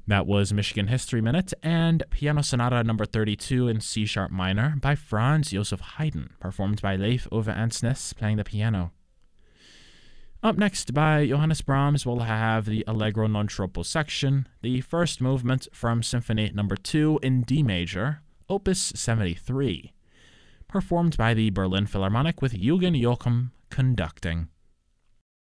That was Michigan History Minute and Piano Sonata number 32 in C-sharp minor by Franz Joseph Haydn, performed by Leif Ove Ansnes playing the piano. Up next, by Johannes Brahms, we'll have the Allegro non troppo section, the first movement from Symphony number 2 in D major, Opus 73, performed by the Berlin Philharmonic with Eugen Joachim conducting.